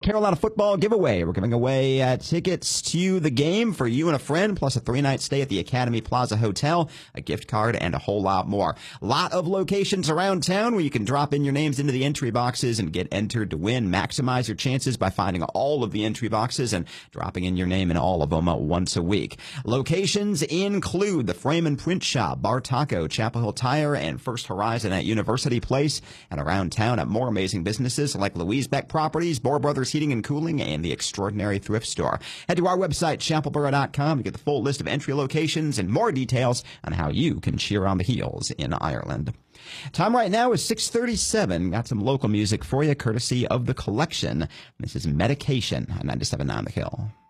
Carolina football giveaway. We're giving away tickets to the game for you and a friend, plus a 3-night stay at the Academy Plaza Hotel, a gift card, and a whole lot more. A lot of locations around town where you can drop in your names into the entry boxes and get entered to win. Maximize your chances by finding all of the entry boxes and dropping in your name in all of them once a week. Locations include the Frame and Print Shop, Bar Taco, Chapel Hill Tire, and First Horizon at University Place, and around town at more amazing businesses like Louise Beck Properties, Bohr Brothers Heating and Cooling, and the Extraordinary Thrift Store. Head to our website, chapelborough.com, to get the full list of entry locations and more details on how you can cheer on the Heels in Ireland. Time right now is 6:37. Got some local music for you, courtesy of The Collection. This is Medication on 97.9 The Hill.